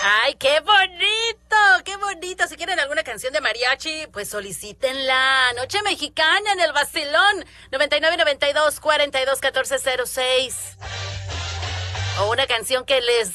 ¡Ay, qué bonito! ¡Qué bonito! Si quieren alguna canción de mariachi, pues solicítenla. Noche Mexicana en el Vacilón. 9992-421406. O una canción que les